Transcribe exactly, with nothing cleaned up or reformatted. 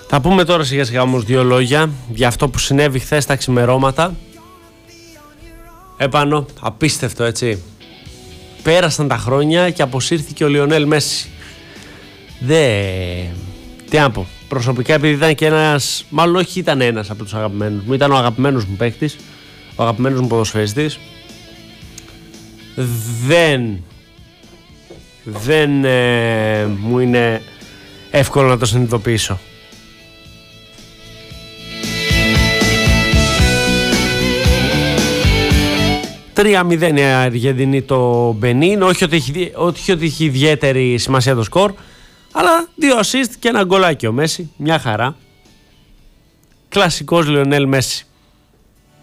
Θα πούμε τώρα σιγά σιγά όμως δύο λόγια για αυτό που συνέβη χθες τα ξημερώματα. Έπανω, απίστευτο έτσι. Πέρασαν τα χρόνια και αποσύρθηκε ο Λιονέλ Μέση. Δε... Τι να πω. Προσωπικά, επειδή ήταν και ένας, μάλλον όχι ήταν ένας από τους αγαπημένους μου, ήταν ο αγαπημένος μου παίκτης, ο αγαπημένος μου ποδοσφαιριστής, δεν, δεν ε, μου είναι εύκολο να το συνειδητοποιήσω. τρία μηδέν η Αργεντινή το Μπενίν, όχι ότι έχει, όχι ότι έχει ιδιαίτερη σημασία το σκορ, αλλά δύο assist και ένα γκολάκι ο Μέση, μια χαρά. Κλασικός Λιονέλ Μέση.